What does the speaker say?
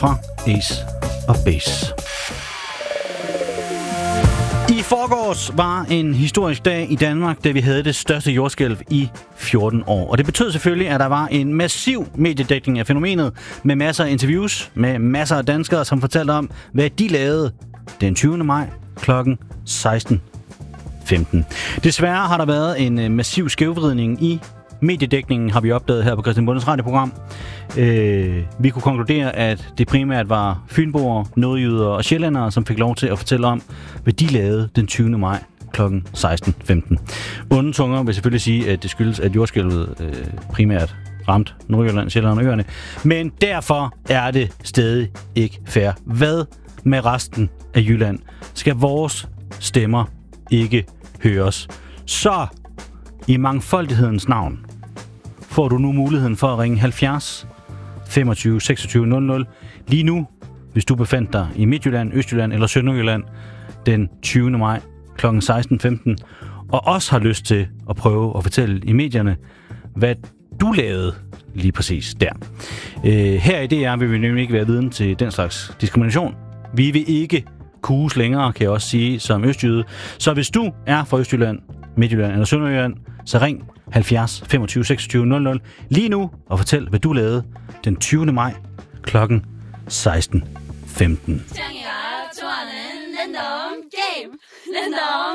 fra Ace of Base. I forgårs var en historisk dag i Danmark, da vi havde det største jordskælv i 14 år. Og det betød selvfølgelig, at der var en massiv mediedækning af fænomenet, med masser af interviews, med masser af danskere, som fortalte om, hvad de lavede den 20. maj kl. 16:15. Desværre har der været en massiv skævvridning i mediedækningen, har vi opdaget her på Christian Bondes radioprogram. Vi kunne konkludere, at det primært var fynboer, nordjyder og sjællændere, som fik lov til at fortælle om, hvad de lavede den 20. maj kl. 16:15. Onde tunger vil selvfølgelig sige, at det skyldes, at jordskælvet primært ramt Nordjylland, Sjælland og øerne. Men derfor er det stadig ikke fair. Hvad med resten af Jylland? Skal vores stemmer ikke høres? Så i mangfoldighedens navn får du nu muligheden for at ringe 70 25 26 00 lige nu, hvis du befandt dig i Midtjylland, Østjylland eller Sønderjylland den 20. maj kl. 16:15 og også har lyst til at prøve at fortælle i medierne, hvad du lavede lige præcis der. Her i DR vil vi nemlig ikke være viden til den slags diskrimination. Vi vil ikke kuges længere, kan jeg også sige, som østjyde. Så hvis du er fra Østjylland, Midtjylland eller Sønderjylland, så ring 70 25 26 00 lige nu og fortæl, hvad du lavede den 20. maj kl. 16:15.